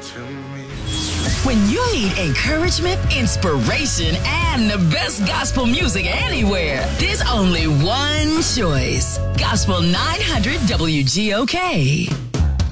to me. When you need encouragement, inspiration, and the best gospel music anywhere, there's only one choice. Gospel 900 WGOK.